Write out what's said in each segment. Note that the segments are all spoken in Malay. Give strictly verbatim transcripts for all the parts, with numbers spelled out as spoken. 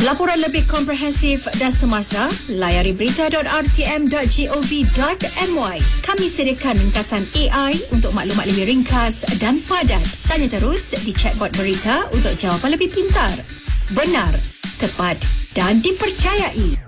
Laporan lebih komprehensif dan semasa, layari berita dot r t m dot gov dot m y. Kami sediakan ringkasan A I untuk maklumat lebih ringkas dan padat. Tanya terus di chatbot berita untuk jawapan lebih pintar, benar, tepat dan dipercayai.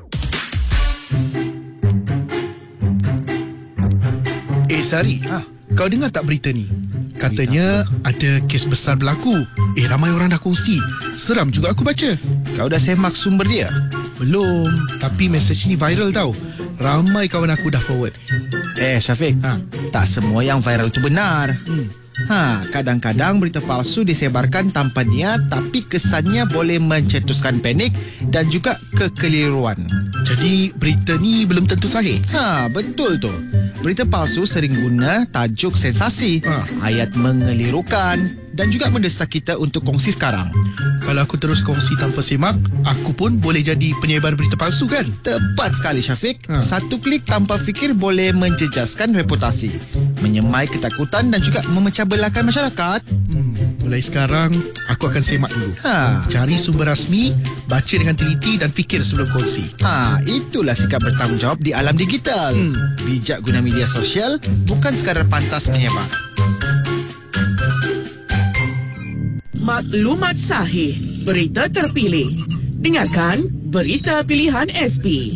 Eh Sari, ha, kau dengar tak berita ni? Katanya ada kes besar berlaku. Eh, ramai orang dah kongsi. Seram juga aku baca. Kau dah semak sumber dia? Belum, tapi mesej ni viral tau. Ramai kawan aku dah forward. Eh Syafiq, ha, tak semua yang viral tu benar. Hmm. Ha, kadang-kadang berita palsu disebarkan tanpa niat, tapi kesannya boleh mencetuskan panik dan juga kekeliruan. Jadi berita ni belum tentu sahih. Ha, betul tu. Berita palsu sering guna tajuk sensasi, ha. ayat mengelirukan dan juga mendesak kita untuk kongsi sekarang. Kalau aku terus kongsi tanpa semak, aku pun boleh jadi penyebar berita palsu kan? Tepat sekali Syafiq. Ha. Satu klik tanpa fikir boleh menjejaskan reputasi, menyemai ketakutan dan juga memecah belahkan masyarakat. Hmm, mulai sekarang, aku akan semak dulu. Ha. Cari sumber rasmi, baca dengan teliti dan fikir sebelum kongsi. Ha, itulah sikap bertanggungjawab di alam digital. Hmm. Bijak guna media sosial, bukan sekadar pantas menyebar. Maklumat sahih, berita terpilih. Dengarkan Berita Pilihan S P.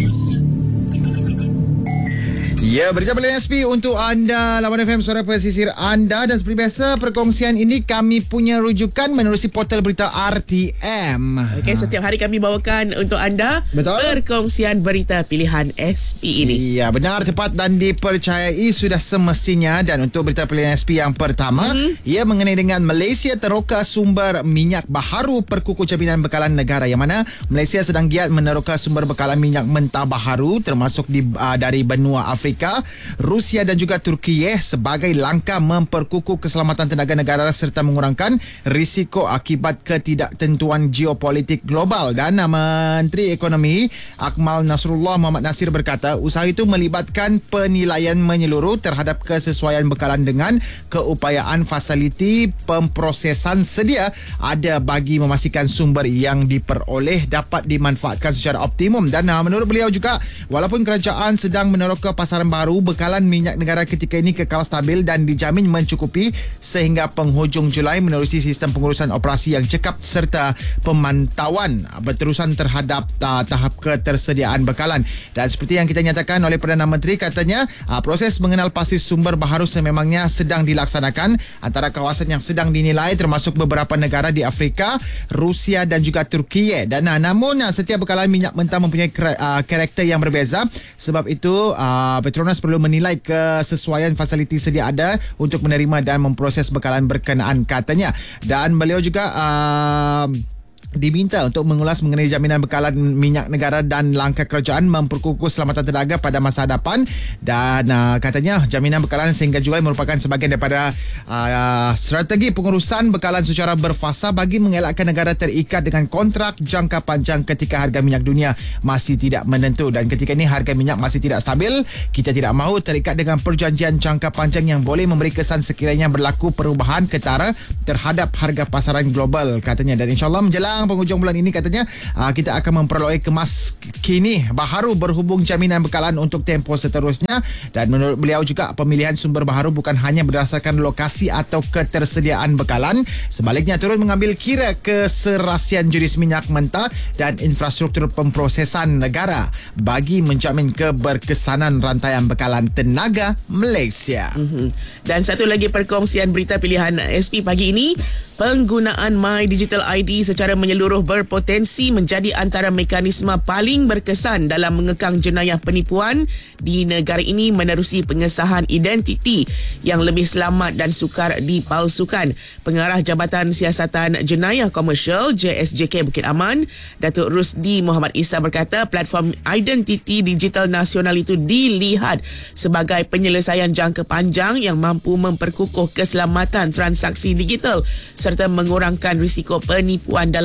Ya, berita pilihan S P untuk anda, Lawan F M, suara pesisir anda. Dan seperti biasa, perkongsian ini kami punya rujukan menerusi portal berita R T M. Okey, setiap hari kami bawakan untuk anda Betul? perkongsian berita pilihan S P ini. Ya, benar, tepat dan dipercayai sudah semestinya. Dan untuk berita pilihan S P yang pertama, hmm. ia mengenai dengan Malaysia teroka sumber minyak baharu perkukuh jaminan bekalan negara, yang mana Malaysia sedang giat meneroka sumber bekalan minyak mentah baharu termasuk di, uh, dari benua Afrika, Rusia dan juga Turki sebagai langkah memperkukuh keselamatan tenaga negara serta mengurangkan risiko akibat ketidaktentuan geopolitik global. Dan Menteri Ekonomi Akmal Nasrullah Muhammad Nasir berkata, usaha itu melibatkan penilaian menyeluruh terhadap kesesuaian bekalan dengan keupayaan fasiliti pemprosesan sedia ada bagi memastikan sumber yang diperoleh dapat dimanfaatkan secara optimum. Dan menurut beliau juga, walaupun kerajaan sedang meneroka pasaran baru, bekalan minyak negara ketika ini kekal stabil dan dijamin mencukupi sehingga penghujung Julai menerusi sistem pengurusan operasi yang cekap serta pemantauan berterusan terhadap uh, tahap ketersediaan bekalan. Dan seperti yang kita nyatakan oleh Perdana Menteri, katanya uh, proses mengenal pasti sumber baharu sememangnya sedang dilaksanakan antara kawasan yang sedang dinilai termasuk beberapa negara di Afrika, Rusia dan juga Turki. Dan uh, namun uh, setiap bekalan minyak mentah mempunyai uh, karakter yang berbeza. Sebab itu uh, Petronas perlu menilai kesesuaian fasiliti sedia ada untuk menerima dan memproses bekalan berkenaan, katanya. Dan beliau juga uh, diminta untuk mengulas mengenai jaminan bekalan minyak negara dan langkah kerajaan memperkukuh keselamatan tenaga pada masa hadapan. Dan uh, katanya jaminan bekalan sehingga Julai merupakan sebahagian daripada uh, strategi pengurusan bekalan secara berfasa bagi mengelakkan negara terikat dengan kontrak jangka panjang ketika harga minyak dunia masih tidak menentu. Dan ketika ini harga minyak masih tidak stabil, kita tidak mahu terikat dengan perjanjian jangka panjang yang boleh memberi kesan sekiranya berlaku perubahan ketara terhadap harga pasaran global, katanya. Dan insyaAllah menjelang penghujung bulan ini, katanya uh, kita akan memperoleh kemas kini baharu berhubung jaminan bekalan untuk tempoh seterusnya. Dan menurut beliau juga, pemilihan sumber baharu bukan hanya berdasarkan lokasi atau ketersediaan bekalan, sebaliknya turut mengambil kira keserasian jenis minyak mentah dan infrastruktur pemprosesan negara bagi menjamin keberkesanan rantaian bekalan tenaga Malaysia. Mm-hmm. Dan satu lagi perkongsian berita pilihan S P pagi ini, penggunaan My Digital I D secara menyeluruh berpotensi menjadi antara mekanisme paling berkesan dalam mengekang jenayah penipuan di negara ini menerusi pengesahan identiti yang lebih selamat dan sukar dipalsukan. Pengarah Jabatan Siasatan Jenayah Komersial J S J K Bukit Aman, Datuk Rusdi Muhammad Isa berkata, platform identiti digital nasional itu dilihat sebagai penyelesaian jangka panjang yang mampu memperkukuh keselamatan transaksi digital serta mengurangkan risiko penipuan dalam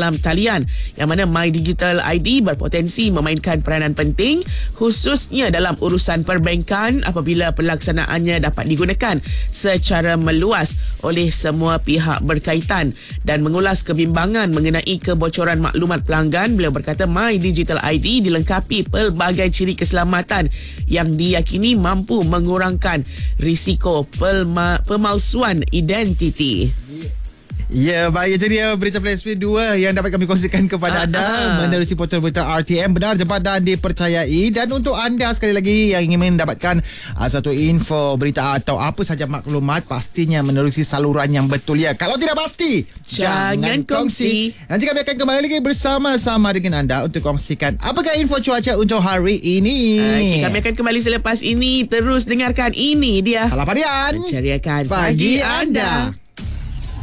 dalam talian, yang mana My Digital I D berpotensi memainkan peranan penting khususnya dalam urusan perbankan apabila pelaksanaannya dapat digunakan secara meluas oleh semua pihak berkaitan. Dan mengulas kebimbangan mengenai kebocoran maklumat pelanggan, beliau berkata My Digital I D dilengkapi pelbagai ciri keselamatan yang diyakini mampu mengurangkan risiko pelma- pemalsuan identiti. Ya, baik. Itu dia berita Pilihan S P dua yang dapat kami kongsikan kepada Ah, anda ah. menerusi portal berita R T M. Benar, cepat dan dipercayai. Dan untuk anda sekali lagi yang ingin mendapatkan uh, satu info, berita atau apa saja maklumat, pastinya menerusi saluran yang betul ya. Kalau tidak pasti, Jangan kongsi. Nanti kami akan kembali lagi bersama-sama dengan anda untuk kongsikan apakah info cuaca untuk hari ini. Okay, kami akan kembali selepas ini. Terus dengarkan ini dia Salah padian. Menceriakan Pagi pagi anda. anda.